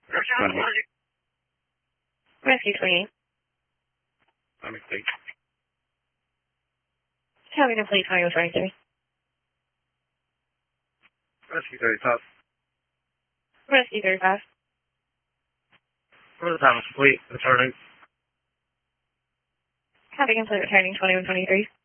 Rescue 28. I'm a fleet. Having a fleet 2023. Rescue 35. Rescue 35. For the time of fleet, returning. Having a fleet returning 2123.